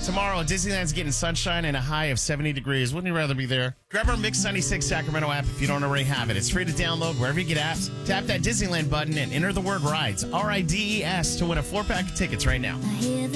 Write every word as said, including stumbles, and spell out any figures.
Tomorrow, Disneyland's getting sunshine and a high of seventy degrees. Wouldn't you rather be there? Grab our Mix ninety-six Sacramento app if you don't already have it. It's free to download wherever you get apps. Tap that Disneyland button and enter the word RIDES, R I D E S, to win a four-pack of tickets right now. I hear the